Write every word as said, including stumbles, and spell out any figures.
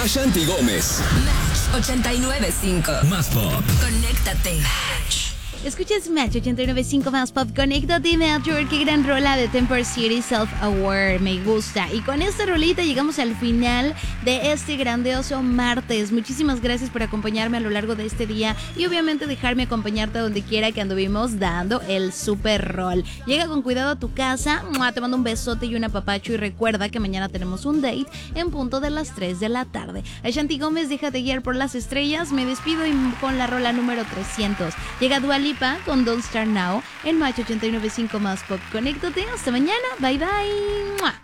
Ashanti Gómez. Match ochenta y nueve punto cinco. Más pop. Conéctate. Escuchas Match ochenta y nueve punto cinco más pop. Conéctate, Matcher. Qué gran rola de Temper City, Self-Aware. Me gusta. Y con esta rolita llegamos al final de este grandioso martes. Muchísimas gracias por acompañarme a lo largo de este día y obviamente dejarme acompañarte donde quiera que anduvimos dando el super rol. Llega con cuidado a tu casa. Te mando un besote y un apapacho y recuerda que mañana tenemos un date en punto de las tres de la tarde. Ashanti Gómez, déjate guiar por las estrellas. Me despido y con la rola número trescientos. Llega Dua Lipa con Don't Start Now en Match ochenta y nueve punto cinco más pop. Conéctate, hasta mañana, bye bye.